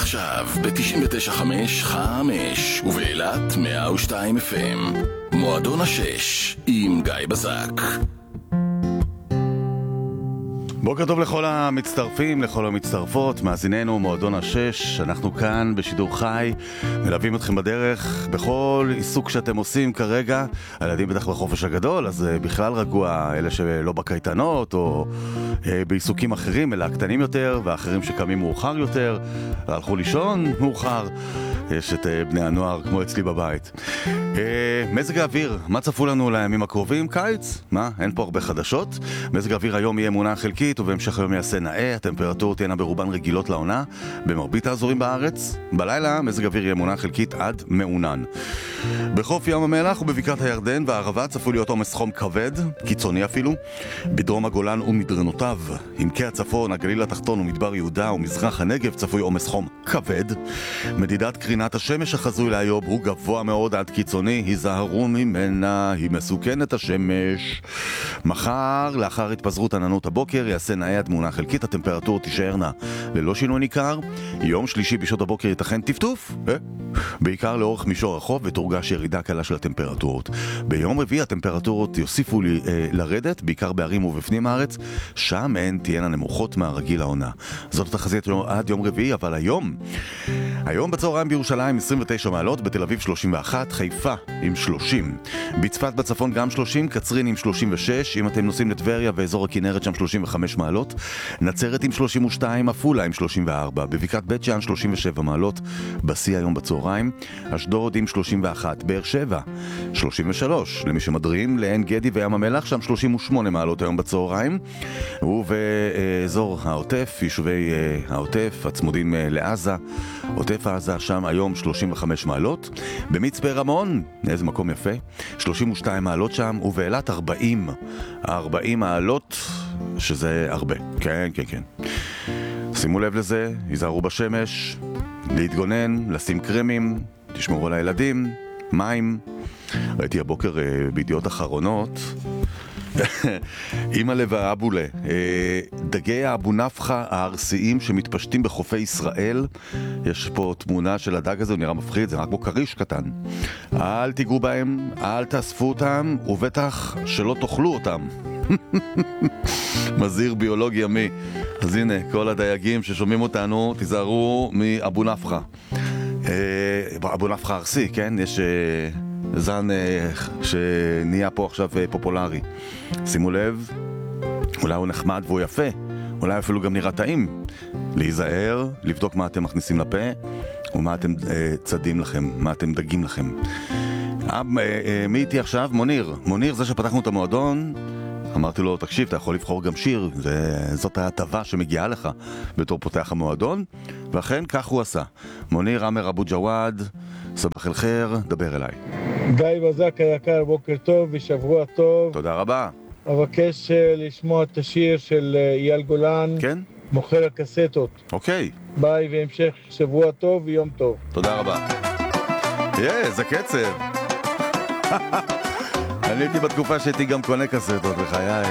עכשיו ב-99.5 5 ובאילת 102 FM. מועדון השש עם גיא בזק. בוקר טוב לכל המצטרפים, לכל המצטרפות, מאזיננו מועדון השש. אנחנו כאן בשידור חי, מלווים אתכם בדרך בכל עיסוק שאתם עושים כרגע. הילדים בטח בחופש הגדול, אז בכלל רגוע, אלה שלא בקייטנות או בעיסוקים אחרים, אלא הקטנים יותר, והאחרים שקמים מאוחר יותר, הלכו לישון מאוחר. יש את בני הנוער כמו אצלי בבית. מזג האוויר, מה צפו לנו לימים הקרובים? קיץ? מה? אין פה הרבה חדשות. מזג האוויר היום יהיה מונח חלקית ובהמשך היום יעשה נאה. הטמפרטורות תהיינה ברובן רגילות לעונה במרבית האזורים בארץ. בלילה מזג האוויר יהיה מונח חלקית עד מעונן. בחוף ים המלח ובבקעת הירדן והערבה צפוי להיות עומס חום כבד, קיצוני אפילו. בדרום הגולן ומדרנותיו, עמקי הצפון, הגליל התחתון ומדבר יהודה ומזרח הנגב צפוי עומס חום כבד. מדידת קרינת השמש החזוי להיום הוא גבוה מאוד עד קיצוני, היזהרו ממנה, היא מסוכנת השמש. מחר, לאחר התפזרות עננות הבוקר, יעשה נאה עד מעונה חלקית, הטמפרטורות תישארנה ללא שינוי ניכר. יום שלישי בשעות הבוקר ייתכן טפטוף, בעיקר לאורך מישור החוף, ותורגש ירידה קלה של הטמפרטורות. ביום רביעי הטמפרטורות יוסיפו לרדת, בעיקר בערים ובפנים הארץ, שם הן תהיינה נמוכות מהרגיל העונה. זאת התחזית עד יום רביעי, אבל היום בצהריים בירושלים 29 מעלות, בתל אביב 31, חיפה עם 30, בצפת בצפון גם 30, קצרין עם 36, אם אתם נוסעים לטבריה ואזור הכנרת שם 35 מעלות, נצרת עם 32, עפולה עם 34, בבקעת בית שאן 37 מעלות, בשיא היום בצהריים, אשדוד עם 31, באר שבע 33, למי שמדרים לעין גדי וים המלח שם 38 מעלות היום בצהריים, ובאזור העוטף, יישובי העוטף הצמודים לעזה, עוטף עזה שם היום 35 מעלות, במצפה רמון, איזה מקום יפה, 32 מעלות שם, ובאילת 40 מעלות, שזה הרבה, כן. שימו לב לזה, ייזהרו בשמש, להתגונן, לשים קרמים, תשמרו על הילדים, מים. ראיתי הבוקר בידיעות אחרונות, אמא לב האבולה, דגי האבו נפחה הארסיים שמתפשטים בחופי ישראל. יש פה תמונה של הדג הזה, הוא נראה מפחיד, זה רק בו קריש קטן. אל תיגעו בהם, אל תאספו אותם, ובטח שלא תאכלו אותם. מזהיר ביולוג ימי. אז הנה, כל הדייגים ששומעים אותנו, תיזהרו מאבו נפחה. אבו נפחה ארסי, כן? יש זן שנהיה פה עכשיו פופולרי. שימו לב, אולי הוא נחמד והוא יפה, אולי אפילו גם נראה טעים. להיזהר, לבדוק מה אתם מכניסים לפה ומה אתם צדים לכם, מה אתם דגים לכם. מי איתי עכשיו? מוניר, זה שפתחנו את המועדון, אמרתי לו, תקשיב, אתה יכול לבחור גם שיר, זאת ההטבה שמגיעה לך בתור פותח המועדון, ואכן כך הוא עשה. מוניר עמר אבו ג'וואד, סבח אל חיר, דבר אליי. גיא בזק היקר, בוקר טוב ושבוע טוב. תודה רבה. אבקש לשמוע את השיר של אייל גולן, כן? מוכר הקסטות. אוקיי. ביי והמשך שבוע טוב ויום טוב. תודה רבה. זה קצב. אני הייתי בתקופה שהייתי גם קונה קסטות בחיי.